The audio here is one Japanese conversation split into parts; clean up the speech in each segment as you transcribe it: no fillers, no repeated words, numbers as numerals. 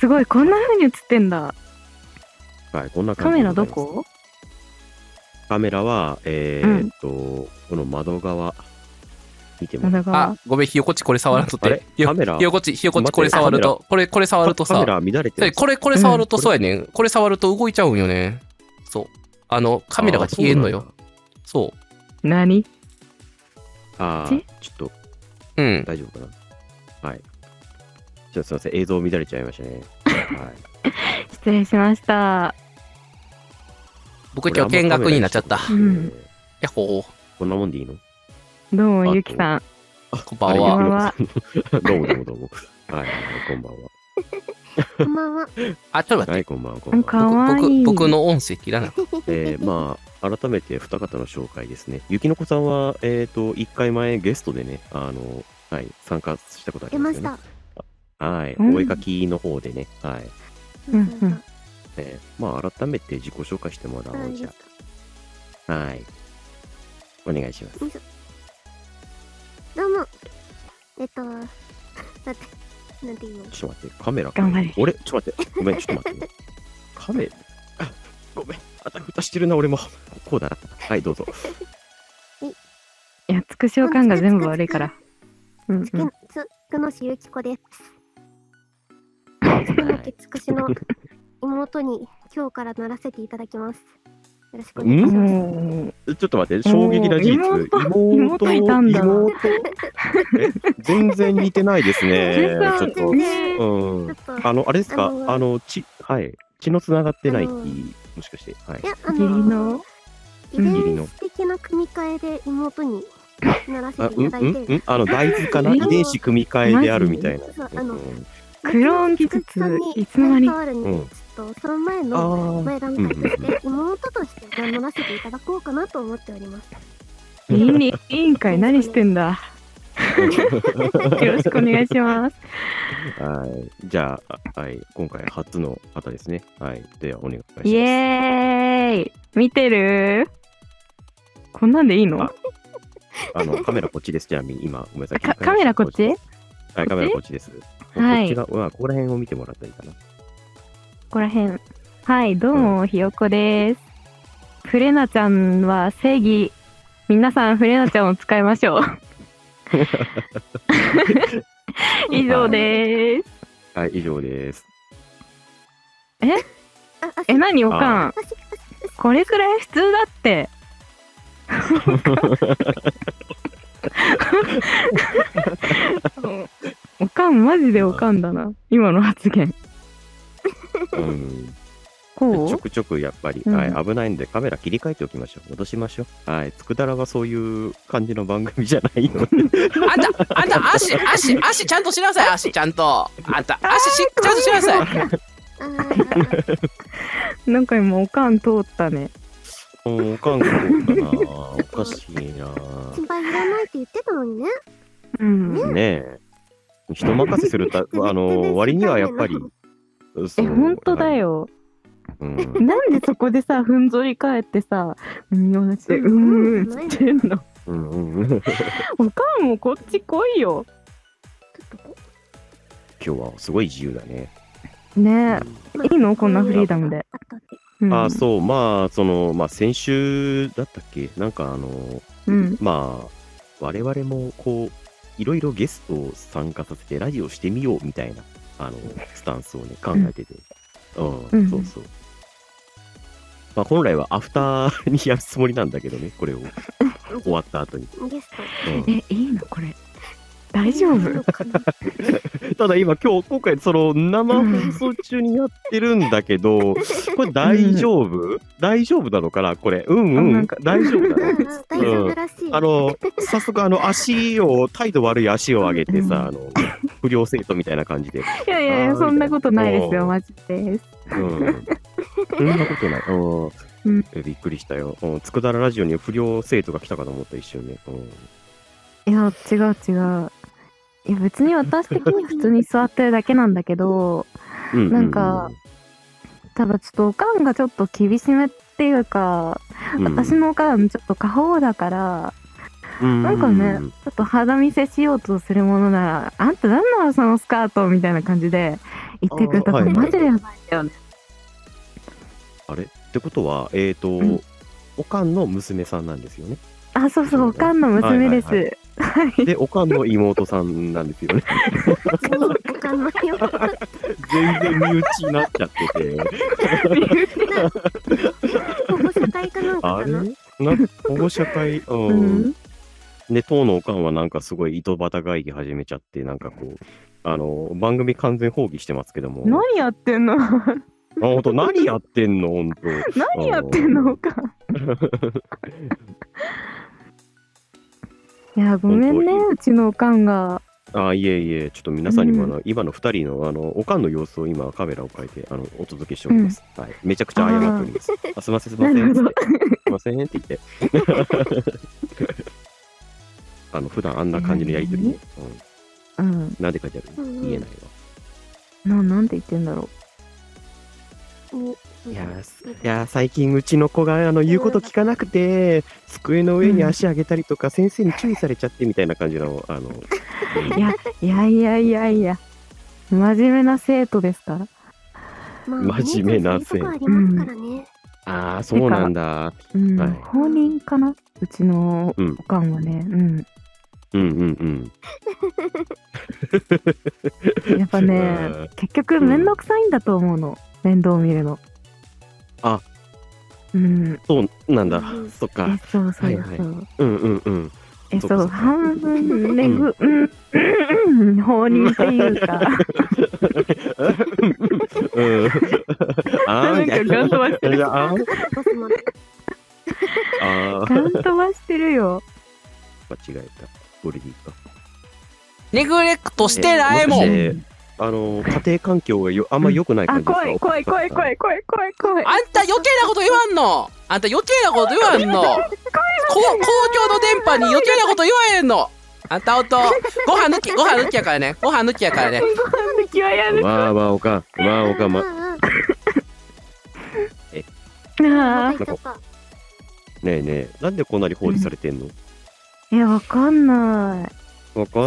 すごい、こんな風に映ってんだ。 はい、こんなカメラ感じでございます。 どこ？ カメラは、この窓側、見てもらう。 窓側。 あ、ごめん、ひよこっちこれ触らんとっあれて。 カメラひよこっちこれ待って触ると、これ触るとさ、 カメラ乱れてる。 これ触るとそうやねん。これ触ると動いちゃうんよね。そう。カメラが消えんのよ。そ何？ あー、ちょっと、 う。うん。 大丈夫かな。はい。ちょっとすいません、映像乱れちゃいましたね。はい。 失礼しました。 僕今日見学になっちゃった。 うんやっほー。 こんなもんでいいの？ どうも、ゆきさん。 こんばんは。 こんばんは。 どうもどうもどうも。はい、こんばんは。 こんばんは。 あ、ちょっと待って。 はい、こんばんは、こんばんかは。 わいい。 僕の音声切らない。 まあ、改めて二方の紹介ですね。ゆきのこさんは、1回前ゲストでね、はい、参加したことあり出ますしまよね。 た。 はい、 うんお絵かきの方でね、はい。 うんうんまあ、改めて自己紹介してもらおうじゃあ。はい。お願いします。 どうも。だって、なんて言うの？ ちょっと待って、カメラ。 頑張れ。 俺、ちょっと待って、ごめん、ちょっと待ってね。カメラ、あ、ごめん、あたふたしてるな、俺も。こうだな。はい、どうぞ。 いや、つくしおかんが全部悪いから。うんうん。 つくのしゆきこです。つくのきつくしの妹に今日からならせていただきます。よろしくお願いします。 もう、 ちょっと待って、衝撃な事実。 妹いたんだ妹全然似てないですね。ちょっと。 ねうん。 ちょっとあれですかはい。血のつながってないってあのもしかして。はいい。や、 義理の遺伝子的な組み換えで妹にならせていただいて、 大豆かな遺伝子組み換えであるみたいな。 そうクローン技術いつの間に。 ちょっとその前の前段階として妹として名乗らせていただこうかなと思っております。 委員会何してんだ。よろしくお願いします。 はい。じゃあ、はい。今回初の方ですね。はい。では、お願いします。 イエーイ。見てる？こんなんでいいの？ カメラこっちです。ちなみに、今、ごめんなさい。 カメラこっち？ はい、カメラこっちです。 はいこっちが、ここら辺を見てもらったらいいかな。 ここら辺。はい、どうも、ひよこです。フレナちゃんは正義。皆さん、フレナちゃんを使いましょう。以上でーす。 はい、以上です。 何おかん。これくらい普通だって。おかん、マジでおかんだな。今の発言。こちょう？ くちょくやっぱり、 うんはい、危ないんでカメラ切り替えておきましょう。戻しましょう。はい、つくだらはそういう感じの番組じゃないので。 あんた、足ちゃんとしなさい、足ちゃんと。あんた、足ちゃんとしなさい。 なんか今おかん通ったね。 おかんそうかな。おかしいな。 心配いらないって言ってたのにね。 うん。 ねえ。人任せする割にはやっぱり。 本当だよ。なんでそこでさ、ふんぞり返ってさ、耳を出して、してんの。おかんもこっち来いよ。 今日はすごい自由だね。 ねえ、いいのこんなフリーダムで。 そう、まあ、先週だったっけなんかまあ、我々もこう、いろいろゲストを参加させてラジオしてみようみたいな、スタンスをね、考えてて。そうそう。まあ、本来はアフターにやるつもりなんだけどね、これを。終わった後に。 ゲスト。いいのこれ。大丈夫？ ただ今回その生放送中にやってるんだけど、これ大丈夫？大丈夫なのかなこれ。大丈夫だね。 大丈夫らしい。 早速態度悪い足を上げてさ、不良生徒みたいな感じで。 いや、そんなことないですよ、マジです。 そんなことない。びっくりしたよ。つくだらラジオに不良生徒が来たかと思った一瞬ね。 いや、違う。いや、別に私的に普通に座ってるだけなんだけど、なんか、ただちょっとおかんがちょっと厳しめっていうか、私のおかんちょっと過保護だから、なんかね、ちょっと肌見せしようとするものなら、あんたなんなのそのスカートみたいな感じで言ってくれたから、マジでやばいんだよね。 あれってことは、おかんの娘さんなんですよね。 あ、そうそう、おかんの娘です。 で、おかんの妹さんなんですよね。 おかんの妹。 全然身内になっちゃってて。 保護者会かなんかあれかな。 保護者会、で、当のおかんはなんかすごい糸端会議始めちゃって、なんかこう、番組完全放棄してますけども。 何やってんのほんと、何やってんのほんと。 何やってんのおかん。いや、ごめんね、うちのおかんが。 いえいえ、ちょっと皆さんにも今の2人のおかんの様子を今カメラを変えてお届けしております。はい。めちゃくちゃ謝っております。すいません、すいません。すいませんって言って。普段あんな感じのやりとりね。なんで書いてあるの言えないわ。なんて言ってんだろう。いや、最近うちの子が言うこと聞かなくて、机の上に足上げたりとか、先生に注意されちゃってみたいな感じの、 いや、真面目な生徒ですから。 真面目な生徒。ああ、そうなんだ。 放任かなうちのおかんはね。やっぱね、結局めんどくさいんだと思うの。面倒見るの。 あ、そうなんだ。そっか。 そう。そう、半分ね、放任っていうか。なんかガン飛ばしてる。ガン飛ばしてるよ。 間違えた。これでいいか。 ネグレクトしてないもん。 家庭環境があんま良くない感じですか？ 怖い。 あんた余計なこと言わんの。公共の電波に余計なこと言わへんの。あんたご飯抜きやからね。ご飯抜きはやる。 まあおかん。ねえ、なんでこんなに放置されてんの？ わかんない。 やっぱ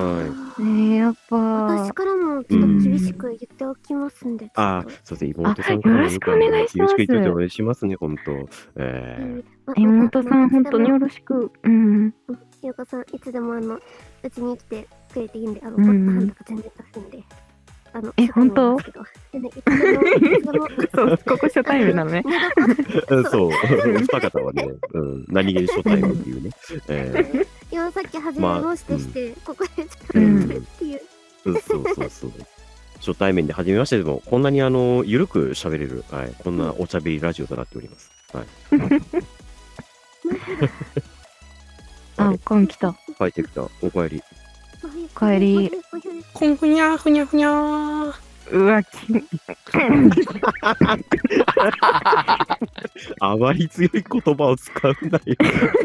私からもちょっと厳しく言っておきますんで。 そうですね、妹さんからもよろしくお願いします。 厳しく言ってお願いしますね、本当。 妹さん、本当によろしく。 ゆうかさん、いつでもうちに来てくれていいんで、ご飯とか全然出すんで。 本当？そう、ここ初対面なのね。 そう、二方はね、何気に初対面っていうね。 今さっき初めましてして、ここでちょっとっていう。 そう。初対面で初めましてでも、こんなにゆるく喋れる、こんなおしゃべりラジオとなっております。 おかん来た。 帰ってきた。おかえり。 帰り。 ふにゃふにゃ。 うわ、 あまり強い言葉を使うなよ。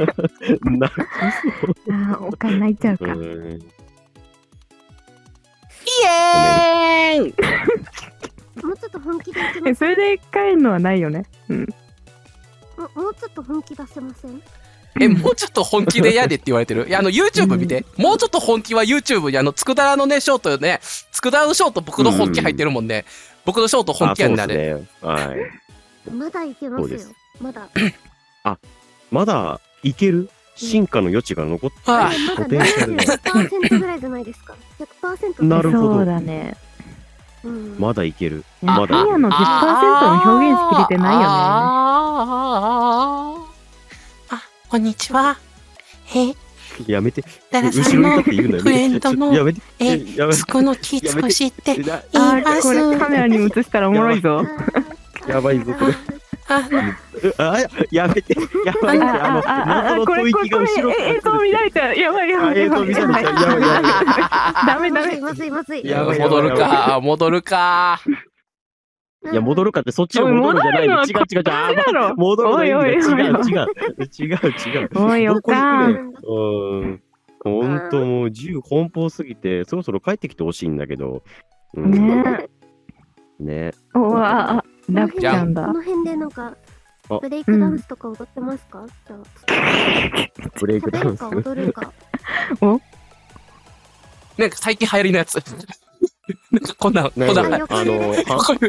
おかん泣いちゃうか。 イエーイ。 もうちょっと本気でいきます。 それで帰るのはないよね。 もうちょっと本気出せません？ もうちょっと本気でやでって言われてる。いや、YouTube 見て。もうちょっと本気は YouTube につくだらのね、ショートね、つくだらのショート僕の本気入ってるもんね。僕のショート本気やんなれ。 まだいけますよ。 まだいける？進化の余地が残ってる。 ポテンシャルが。100% ぐらいじゃないですか。100%。 なるほど。 そうだね。 まだいける。 まだ。今の 10% の表現しきれてないよね。 こんにちは。 やめて。 ダラさんのフレンドのつくのきつこしって言います。 これカメラに映したらおもろいぞ。 やばいぞこれ。やめて。やばい。 これ映像乱れちゃう。やばい。 映像乱れちゃう。 ダメ。 まずい。 戻るか。 いや、戻るかってそっちの戻るんじゃないの。違う。戻るの違う。 おい、おかん。 ほんともう自由奔放すぎて、そろそろ帰ってきてほしいんだけど。ね。 ラプちゃんだ。 この辺でなんか、ブレイクダンスとか踊ってますか？ ブレイクダンス。 踊るか。 なんか最近流行りのやつ。 なんかこんな、 あの、